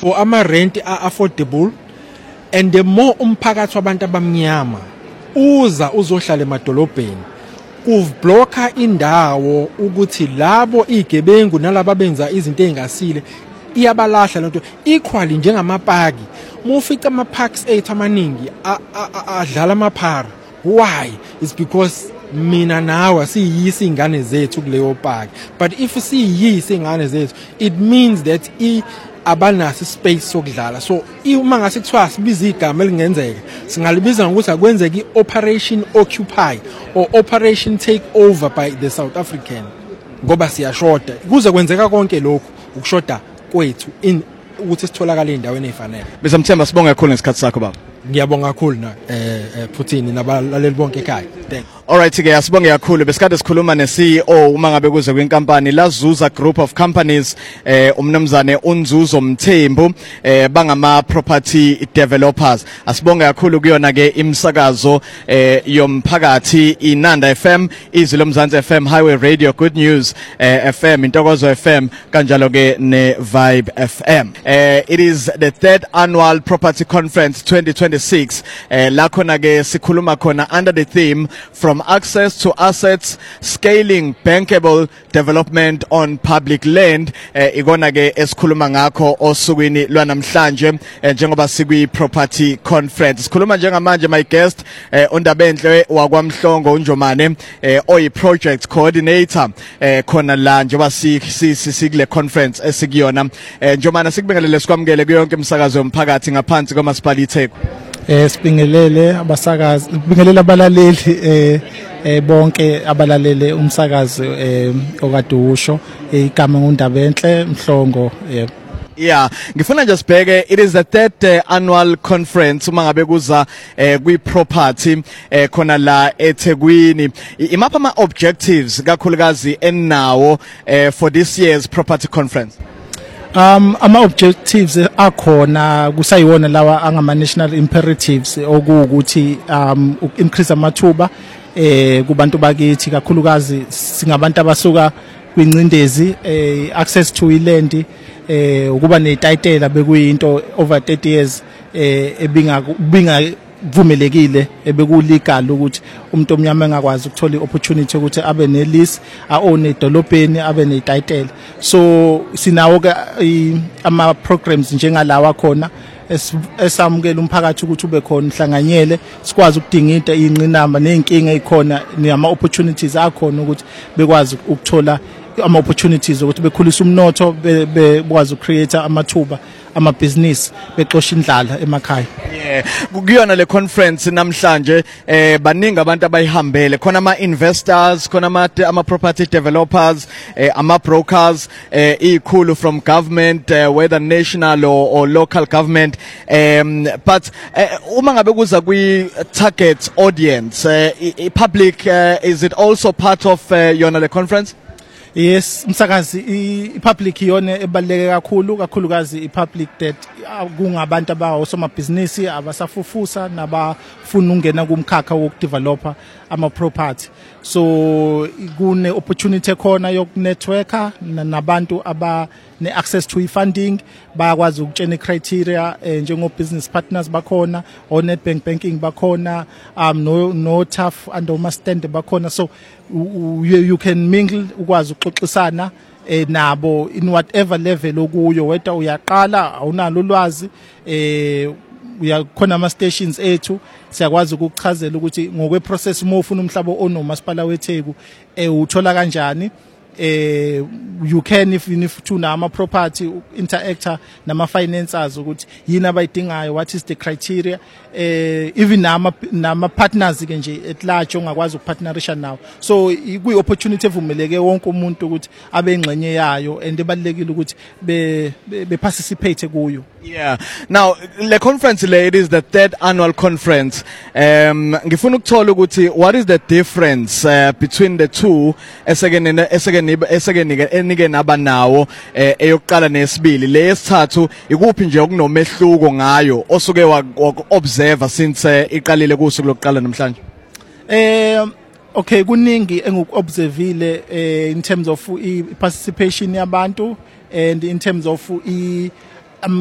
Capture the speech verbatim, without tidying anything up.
or ama rent are affordable, and the more umphakathi wabantu abamnyama uza uzohlala emadolobheni kuvblocka indawo ukuthi labo igebengu nalabo benza izinto ezingasile iyabalahla lento equally njengamapaki mufica ama parks ethu amaningi adlala amaphara. Why? It's because mina nawe siyisi ingane zethu kuleyo park, but if siyisi ingane zethu it means that i abanasi space sokudlala. So uma ngase kuthiwa sibiza igama elingenzeka singalibiza ngokuthi akwenzeka i-operation occupy or operation take over by the South African, ngoba siyashoda kuze kwenzeka konke lokhu ukushoda kwethu in ukuthi sitholakala endaweni efanele. Bezamthemba sibonga kakhulu ngesikhathi sakho baba. Ngiyabonga kakhulu na eh Puthini nabalaleli bonke ekhaya. Thank you. Alright ke asibonge kakhulu besikade sikhuluma ne C E O uma ngabe kuze kwinkampani Lazuza Group of Companies eh umnumzane uNzuzo Mthembu eh bangama property developers. Asibonge kakhulu kuyona ke imsakazo eh yomphakathi iNanda F M, Izilo Mzansi F M, Highway Radio, Good News eh, F M, Intokozo F M kanjalo ke ne Vibe F M. Eh it is the third annual property conference twenty twenty-six eh la khona ke sikhuluma khona under the theme from access to assets, scaling bankable development on public land. eh, ikona ke esikhuluma ngakho osukwini lwanamhlanje eh, njengoba sikwi property conference. Sikhuluma njengamanje my guest eh, uNdabenhle wakwamhlongo uNjomane eh, oyi project coordinator eh, khona la njengoba sikule conference esikuyona. eh, Njomane sikubingelele sikwamukele kuyonke imsakazo yomphakathi ngaphansi kwamasipala iTheku. Eh sibingelele abasakazi sibingelele abalaleli eh eh bonke abalalele umsakazi eh okadusho igama nguNdabenhle Mhlongo. eh Yeah, ngifuna nje sibheke, it is the third uh, annual conference uma ngabe kuza eh kwi property eh khona la eThekwini. Imapha ama objectives kakhulukazi enawo eh for this year's property conference? Um ama objectives akhona kusayiwona lawa angama national imperatives okuwukuthi um increase amathuba eh kubantu bakithi kakhulukazi singabantu abasuka kwincindezi eh access to iland eh ukuba netitela bekuyinto over thirty years eh ebinga binga vumelekile ebekulegal ukuthi umuntu omnyama engakwazi ukuthola iopportunity ukuthi abe ne lease a own edolobheni abe ne title. So sinawo ke ama programs njengalawa khona esamukela umphakathi ukuthi ube khona uhlanganyele sikwazi ukudinga into inqinamba nenkinga ezikhona nama opportunities akhona ukuthi bekwazi ukuthola ama opportunities ukuthi bekhulisa umnotho bekwazi ucreate amathuba ama business bexosha indlala emakhaya. Yeah, kuyona le conference namhlanje eh baningi abantu abayihambele, khona ama investors, khona ama ama property developers, eh ama brokers, eh ikhulu from government, uh, whether national or, or local government. Um but uh, uma ngabe kuza kwi target audience, uh, public, uh, is it also part of uh, yona le conference? Yes, umsakazi ipublic iyona ebaleke kakhulu kakhulukazi ipublic that kungabantu abawo somabhizinisi abasafufusa nabafuna ungena kumkhakha wokudeveloper ama property. So kune opportunity khona yokunetworker nabantu aba ne access to funding bayakwazi ukutshena criteria njengo business partners bakhona o Nedbank banking bakhona um no no tough and no stand bakhona. So you, you can mingle ukwazi ukuxoxisana eh nabo in whatever level okuyo wethu uyaqala awunalo ulwazi eh uyakhona ama stations ethu siyakwazi ukuchazela ukuthi ngokwe process uma ufuna umhlaba onomasipala weTheku eh uthola kanjani. eh you can if if to nama property interactor nama financiers ukuthi yini abayidingayo, what is the criteria, eh even nama nama partners ke nje at large ongakwazi ukupartnerisha nawo. So kuyi opportunity evumeleke wonke umuntu ukuthi abe ingxenye yayo and ebalekile ukuthi be be participate kuyo. Yeah. Now the conference le, it is the third annual conference. Um ngifuna ukuthola ukuthi what is the difference uh, between the two esegene esegene esegene enike naba nawo eh eyokuqala nesibili le yesithathu ikuphi nje okunomehluko ngayo osuke wa observe since uh, iqalile kusuku lokuqala namhlanje? Eh okay, kuningi engukobservile eh in terms of i participation yabantu and in terms of i